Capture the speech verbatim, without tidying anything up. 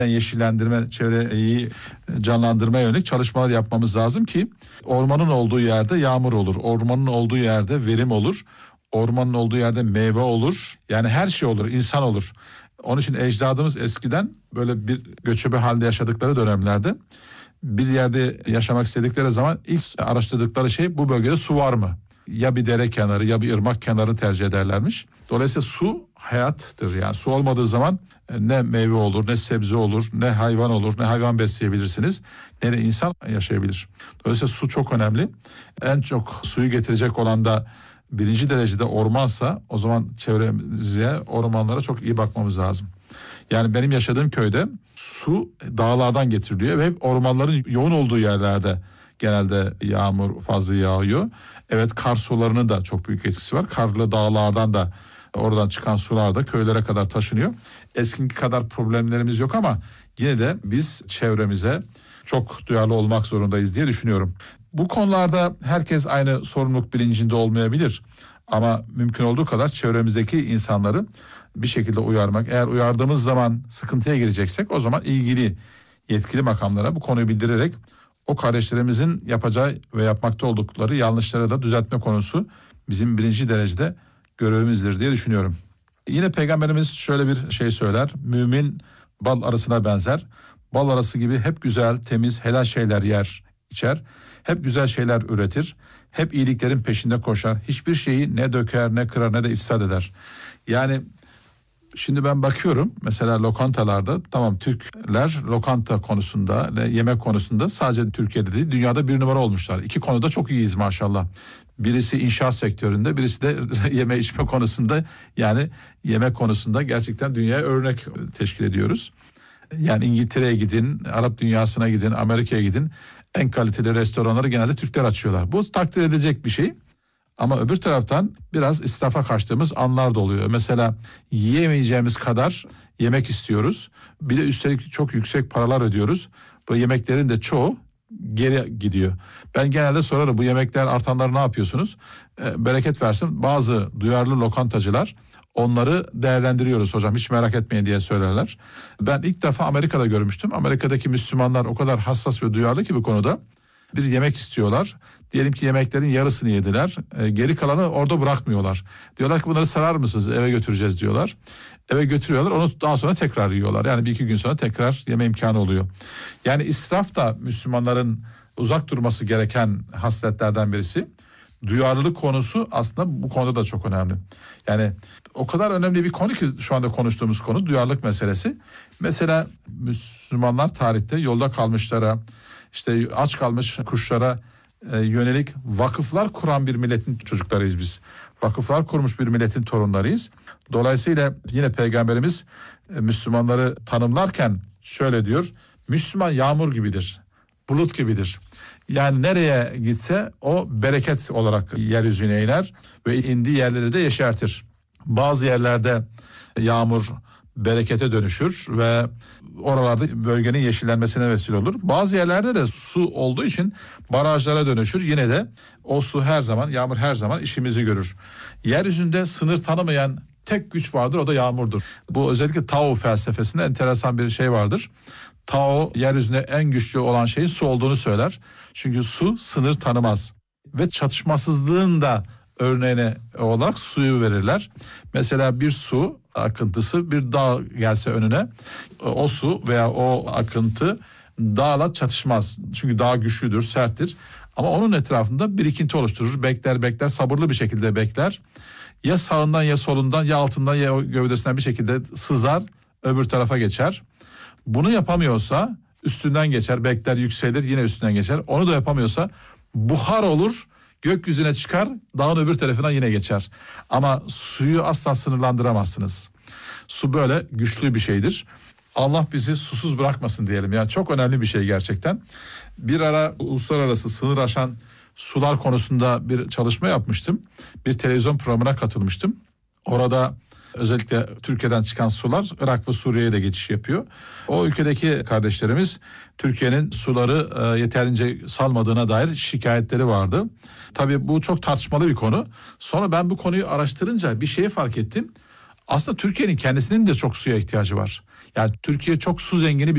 yeşillendirme, çevreyi canlandırmaya yönelik çalışmalar yapmamız lazım ki ormanın olduğu yerde yağmur olur. Ormanın olduğu yerde verim olur. Ormanın olduğu yerde meyve olur. Yani her şey olur, insan olur. Onun için ecdadımız eskiden böyle bir göçebe halde yaşadıkları dönemlerde bir yerde yaşamak istedikleri zaman ilk araştırdıkları şey bu bölgede su var mı? Ya bir dere kenarı ya bir ırmak kenarı tercih ederlermiş. Dolayısıyla su hayattır. Yani su olmadığı zaman ne meyve olur, ne sebze olur, ne hayvan olur, ne hayvan besleyebilirsiniz, ne de insan yaşayabilir. Dolayısıyla su çok önemli. En çok suyu getirecek olan da birinci derecede ormansa o zaman çevremize, ormanlara çok iyi bakmamız lazım. Yani benim yaşadığım köyde su dağlardan getiriliyor ve hep ormanların yoğun olduğu yerlerde genelde yağmur fazla yağıyor. Evet, kar sularının da çok büyük etkisi var. Karlı dağlardan da oradan çıkan sular da köylere kadar taşınıyor. Eskiki kadar problemlerimiz yok ama yine de biz çevremize çok duyarlı olmak zorundayız diye düşünüyorum. Bu konularda herkes aynı sorumluluk bilincinde olmayabilir. Ama mümkün olduğu kadar çevremizdeki insanları bir şekilde uyarmak. Eğer uyardığımız zaman sıkıntıya gireceksek o zaman ilgili yetkili makamlara bu konuyu bildirerek o kardeşlerimizin yapacağı ve yapmakta oldukları yanlışları da düzeltme konusu bizim birinci derecede görevimizdir diye düşünüyorum. Yine Peygamberimiz şöyle bir şey söyler. Mümin bal arasına benzer. Bal arası gibi hep güzel, temiz, helal şeyler yer, içer. Hep güzel şeyler üretir. Hep iyiliklerin peşinde koşar. Hiçbir şeyi ne döker, ne kırar, ne de ifsad eder. Yani şimdi ben bakıyorum mesela lokantalarda, tamam Türkler lokanta konusunda, yemek konusunda sadece Türkiye'de değil dünyada bir numara olmuşlar. İki konuda çok iyiyiz maşallah. Birisi inşaat sektöründe, birisi de yeme içme konusunda, yani yemek konusunda gerçekten dünyaya örnek teşkil ediyoruz. Yani İngiltere'ye gidin, Arap dünyasına gidin, Amerika'ya gidin, en kaliteli restoranları genelde Türkler açıyorlar. Bu takdir edecek bir şey. Ama öbür taraftan biraz israfa kaçtığımız anlar da oluyor. Mesela yiyemeyeceğimiz kadar yemek istiyoruz. Bir de üstelik çok yüksek paralar ödüyoruz. Bu yemeklerin de çoğu geri gidiyor. Ben genelde sorarım, bu yemekler artanları ne yapıyorsunuz? E, bereket versin, bazı duyarlı lokantacılar onları değerlendiriyoruz hocam, hiç merak etmeyin diye söylerler. Ben ilk defa Amerika'da görmüştüm. Amerika'daki Müslümanlar o kadar hassas ve duyarlı ki bu konuda. Bir yemek istiyorlar. Diyelim ki yemeklerin yarısını yediler. E, geri kalanı orada bırakmıyorlar. Diyorlar ki bunları sarar mısınız? Eve götüreceğiz diyorlar. Eve götürüyorlar. Onu daha sonra tekrar yiyorlar. Yani bir iki gün sonra tekrar yeme imkanı oluyor. Yani israf da Müslümanların uzak durması gereken hasletlerden birisi. Duyarlılık konusu aslında bu konuda da çok önemli. Yani o kadar önemli bir konu ki şu anda konuştuğumuz konu duyarlılık meselesi. Mesela Müslümanlar tarihte yolda kalmışlara, İşte aç kalmış kuşlara e, yönelik vakıflar kuran bir milletin çocuklarıyız biz. Vakıflar kurmuş bir milletin torunlarıyız. Dolayısıyla yine Peygamberimiz e, Müslümanları tanımlarken şöyle diyor. Müslüman yağmur gibidir, bulut gibidir. Yani nereye gitse o bereket olarak yeryüzüne iner ve indiği yerleri de yeşertir. Bazı yerlerde yağmur berekete dönüşür ve oralarda bölgenin yeşillenmesine vesile olur. Bazı yerlerde de su olduğu için barajlara dönüşür. Yine de o su her zaman, yağmur her zaman işimizi görür. Yeryüzünde sınır tanımayan tek güç vardır, o da yağmurdur. Bu özellikle Tao felsefesinde enteresan bir şey vardır. Tao yeryüzünde en güçlü olan şeyin su olduğunu söyler. Çünkü su sınır tanımaz. Ve çatışmasızlığın da örneğine olarak suyu verirler. Mesela bir su akıntısı bir dağ gelse önüne, o su veya o akıntı dağla çatışmaz. Çünkü dağ güçlüdür, serttir. Ama onun etrafında birikinti oluşturur. Bekler bekler sabırlı bir şekilde bekler. Ya sağından ya solundan ya altından ya gövdesinden bir şekilde sızar, öbür tarafa geçer. Bunu yapamıyorsa üstünden geçer, bekler, yükselir, yine üstünden geçer. Onu da yapamıyorsa buhar olur, gökyüzüne çıkar, dağın öbür tarafına yine geçer. Ama suyu asla sınırlandıramazsınız. Su böyle güçlü bir şeydir. Allah bizi susuz bırakmasın diyelim. Yani çok önemli bir şey gerçekten. Bir ara uluslararası sınır aşan sular konusunda bir çalışma yapmıştım. Bir televizyon programına katılmıştım. Orada özellikle Türkiye'den çıkan sular Irak ve Suriye'ye de geçiş yapıyor. O ülkedeki kardeşlerimiz Türkiye'nin suları e, yeterince salmadığına dair şikayetleri vardı. Tabii bu çok tartışmalı bir konu. Sonra ben bu konuyu araştırınca bir şeyi fark ettim. Aslında Türkiye'nin kendisinin de çok suya ihtiyacı var. Yani Türkiye çok su zengini bir